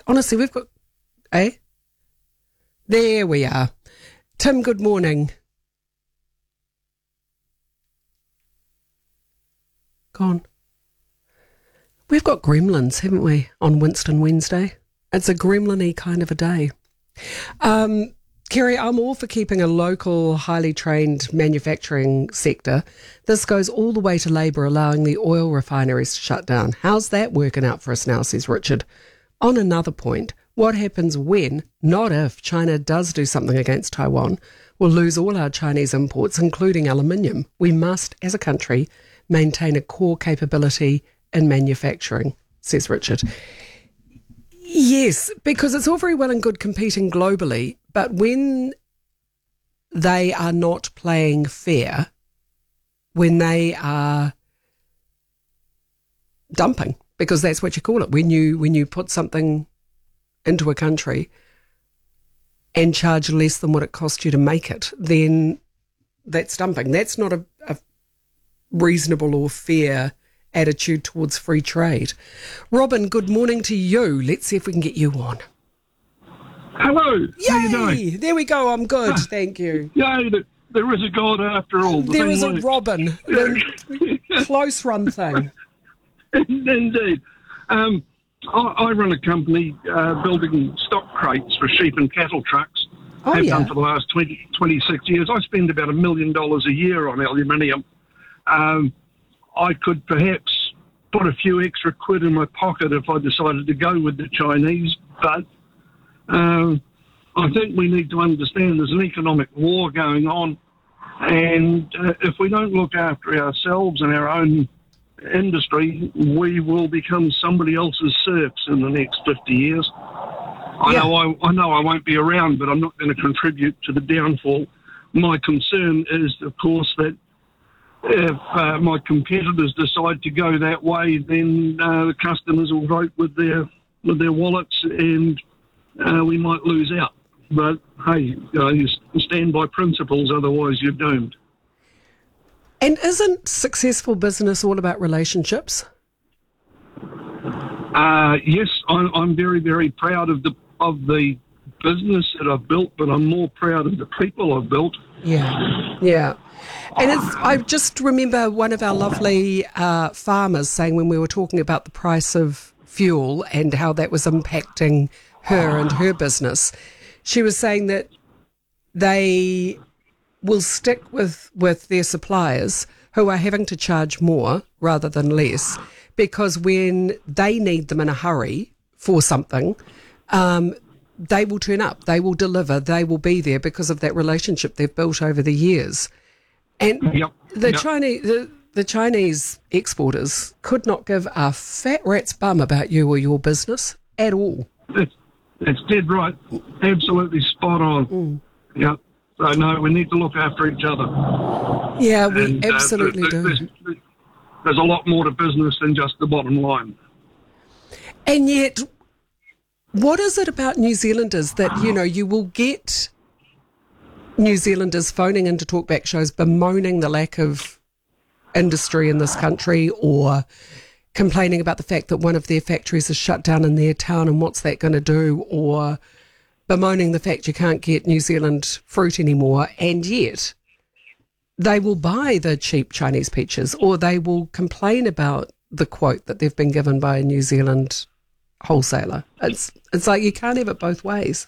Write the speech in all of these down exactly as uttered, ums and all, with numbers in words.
Honestly, we've got... Eh? There we are. Tim, good morning. Gone. We've got gremlins, haven't we, on Winston Wednesday? It's a gremlin-y kind of a day. Um, Kerry, I'm all for keeping a local, highly trained manufacturing sector. This goes all the way to Labour allowing the oil refineries to shut down. How's that working out for us now, says Richard. On another point, what happens when, not if, China does do something against Taiwan? We'll lose all our Chinese imports, including aluminium. We must, as a country, maintain a core capability in manufacturing, says Richard. Yes, because it's all very well and good competing globally, but when they are not playing fair, when they are dumping, because that's what you call it, when you when you put something into a country and charge less than what it cost you to make it, then that's dumping. That's not a, a reasonable or fair attitude towards free trade. Robin, good morning to you. Let's see if we can get you on. Hello. Yay! How you doing? There we go. I'm good. Thank you. Yay, there is a God after all. The there is a works. Robin. The close run thing. Indeed. Um, I, I run a company uh, building stock crates for sheep and cattle trucks. Oh, Have yeah. done for the last twenty, twenty-six years. I spend about a million dollars a year on aluminium. Um, I could perhaps put a few extra quid in my pocket if I decided to go with the Chinese, but um, I think we need to understand there's an economic war going on, and uh, if we don't look after ourselves and our own industry, we will become somebody else's serfs in the next fifty years. I, Yeah. know I, I know I won't be around, but I'm not going to contribute to the downfall. My concern is, of course, that if uh, my competitors decide to go that way, then uh, the customers will vote with their with their wallets, and uh, we might lose out. But hey, uh, you stand by principles, otherwise you're doomed. And isn't successful business all about relationships? Uh, yes, I'm, I'm very, very proud of the of the business that I've built, but I'm more proud of the people I've built. Yeah, yeah. And it's, I just remember one of our lovely uh, farmers saying when we were talking about the price of fuel and how that was impacting her and her business, she was saying that they will stick with, with their suppliers who are having to charge more rather than less, because when they need them in a hurry for something, um, they will turn up, they will deliver, they will be there because of that relationship they've built over the years. And Yep. the yep. Chinese the, the Chinese exporters could not give a fat rat's bum about you or your business at all. That's, that's dead right. Absolutely spot on. Mm. Yeah. So, no, we need to look after each other. Yeah, we And, uh, absolutely there- do. There's, there's a lot more to business than just the bottom line. And yet, what is it about New Zealanders that, you know, you will get New Zealanders phoning into talkback shows bemoaning the lack of industry in this country, or complaining about the fact that one of their factories is shut down in their town and what's that going to do, or bemoaning the fact you can't get New Zealand fruit anymore, and yet they will buy the cheap Chinese peaches, or they will complain about the quote that they've been given by a New Zealand wholesaler. It's it's like you can't have it both ways.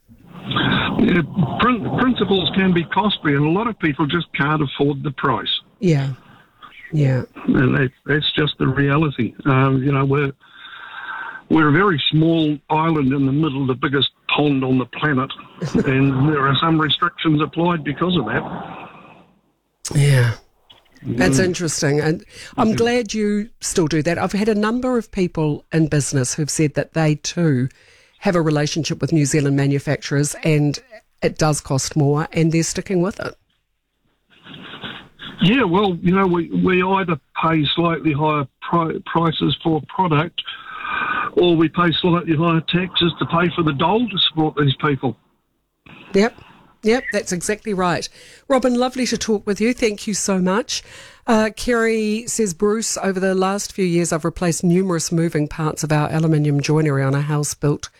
Yeah, prin- principles can be costly, and a lot of people just can't afford the price. Yeah, yeah, And that, that's just the reality. Um, you know, we're we're a very small island in the middle of the biggest pond on the planet, and there are some restrictions applied because of that. yeah. That's interesting, and I'm glad you still do that. I've had a number of people in business who've said that they too have a relationship with New Zealand manufacturers, and it does cost more, and they're sticking with it. Yeah, well, you know, we, we either pay slightly higher pri- prices for product, or we pay slightly higher taxes to pay for the dole to support these people. Yep. Yep, that's exactly right. Robin, lovely to talk with you. Thank you so much. Uh, Kerry says, Bruce, over the last few years, I've replaced numerous moving parts of our aluminium joinery on a house built